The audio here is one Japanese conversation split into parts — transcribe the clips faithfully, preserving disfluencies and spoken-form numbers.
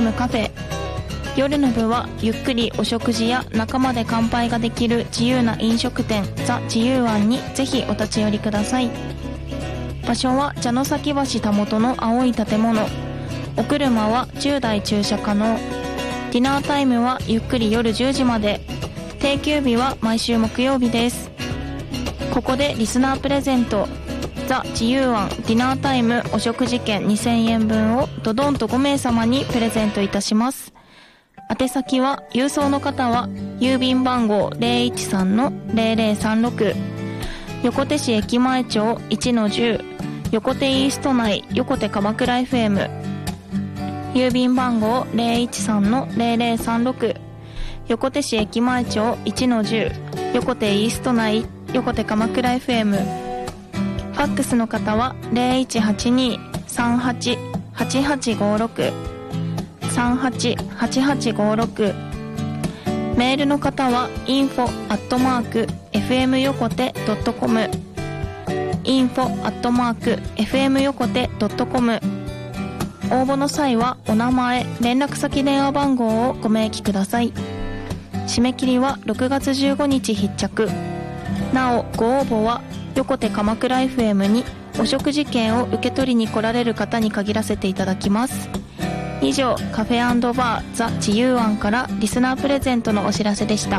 むカフェ。夜の部はゆっくりお食事や仲間で乾杯ができる自由な飲食店ザ・自由庵にぜひお立ち寄りください。場所は茶の崎橋たもとの青い建物。お車はじゅうだい駐車可能。ディナータイムはゆっくり夜じゅうじまで。定休日は毎週木曜日です。ここでリスナープレゼントザ・自由庵ディナータイムお食事券にせんえんぶんをドドンとごめいさまにプレゼントいたします。宛先は郵送の方は郵便番号 ゼロいちさんのゼロゼロさんろく 横手市駅前町 いちのじゅう 横手イースト内横手鎌倉 エフエム 郵便番号 ゼロいちさんのゼロゼロさんろく 横手市駅前町 いちのじゅう 横手イースト内横手鎌倉 エフエム。 ファックスの方は ゼロいちはちに さんはち はちはちごろくさんはちはちはちごろく。メールの方は インフォ アットマーク エフエム 横手 ドットコム インフォ アットマーク エフエム 横手 ドットコム。 応募の際はお名前連絡先電話番号をご明記ください。締め切りはろくがつじゅうごにち必着。なおご応募は横手鎌倉 エフエム にお食事券を受け取りに来られる方に限らせていただきます。以上、カフェ&バーザ・自由庵からリスナープレゼントのお知らせでした。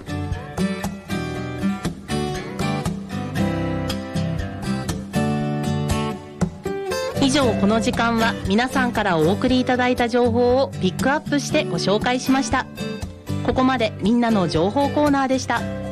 以上、この時間は皆さんからお送りいただいた情報をピックアップしてご紹介しました。ここまでみんなの情報コーナーでした。